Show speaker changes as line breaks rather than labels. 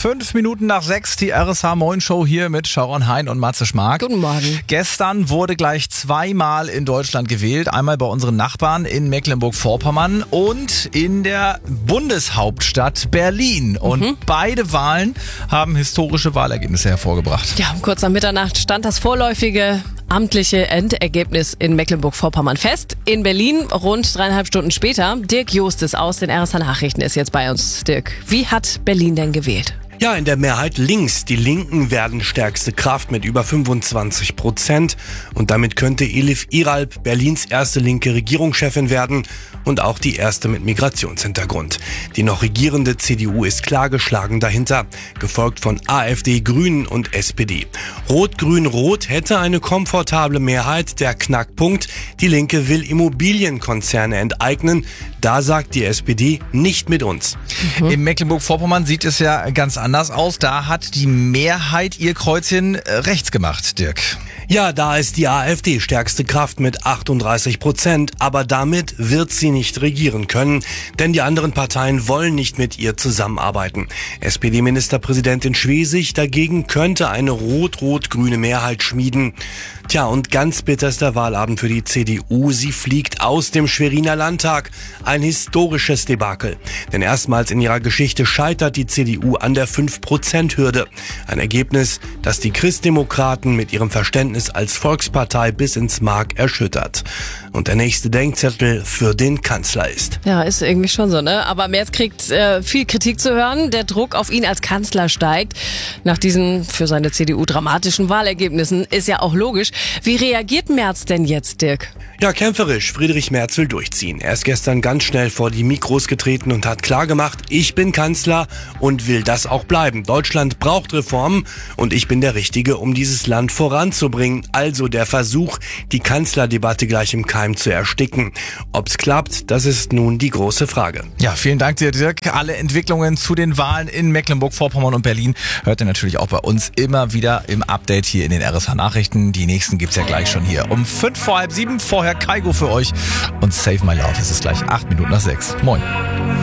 5:05, die RSH Moin Show hier mit Sharon Hein und Matze Schmark.
Guten Morgen.
Gestern wurde gleich zweimal in Deutschland gewählt. Einmal bei unseren Nachbarn in Mecklenburg-Vorpommern und in der Bundeshauptstadt Berlin. Und beide Wahlen haben historische Wahlergebnisse hervorgebracht.
Ja, kurz nach Mitternacht stand das vorläufige amtliche Endergebnis in Mecklenburg-Vorpommern fest. In Berlin rund 3,5 Stunden später. Dirk Justes aus den RSH Nachrichten ist jetzt bei uns. Dirk, wie hat Berlin denn gewählt?
Ja, in der Mehrheit links. Die Linken werden stärkste Kraft mit über 25%. Und damit könnte Elif Iralp Berlins erste linke Regierungschefin werden und auch die erste mit Migrationshintergrund. Die noch regierende CDU ist klar geschlagen dahinter, gefolgt von AfD, Grünen und SPD. Rot-Grün-Rot hätte eine komfortable Mehrheit. Der Knackpunkt: die Linke will Immobilienkonzerne enteignen. Da sagt die SPD, nicht mit uns.
In Mecklenburg-Vorpommern sieht es ja ganz anders aus. Da hat die Mehrheit ihr Kreuzchen rechts gemacht, Dirk.
Ja, da ist die AfD stärkste Kraft mit 38%, aber damit wird sie nicht regieren können, denn die anderen Parteien wollen nicht mit ihr zusammenarbeiten. SPD-Ministerpräsidentin Schwesig dagegen könnte eine rot-rot-grüne Mehrheit schmieden. Tja, und ganz bitter ist der Wahlabend für die CDU. Sie fliegt aus dem Schweriner Landtag. Ein historisches Debakel. Denn erstmals in ihrer Geschichte scheitert die CDU an der 5%-Hürde. Ein Ergebnis, das die Christdemokraten mit ihrem Verständnis als Volkspartei bis ins Mark erschüttert. Und der nächste Denkzettel für den Kanzler ist:
Ja, ist irgendwie schon so, ne? Aber Merz kriegt viel Kritik zu hören. Der Druck auf ihn als Kanzler steigt. Nach diesen für seine CDU dramatischen Wahlergebnissen ist ja auch logisch. Wie reagiert Merz denn jetzt, Dirk?
Ja, kämpferisch. Friedrich Merz will durchziehen. Er ist gestern ganz schnell vor die Mikros getreten und hat klargemacht, ich bin Kanzler und will das auch bleiben. Deutschland braucht Reformen und ich bin der Richtige, um dieses Land voranzubringen. Also der Versuch, die Kanzlerdebatte gleich im Keim zu ersticken. Ob's klappt, das ist nun die große Frage.
Ja, vielen Dank dir, Dirk. Alle Entwicklungen zu den Wahlen in Mecklenburg-Vorpommern und Berlin hört ihr natürlich auch bei uns immer wieder im Update hier in den RSH Nachrichten. Die nächsten gibt's ja gleich schon hier um 7:05. Vorher Kaigo für euch und Save My Love. Es ist gleich 6:08. Moin.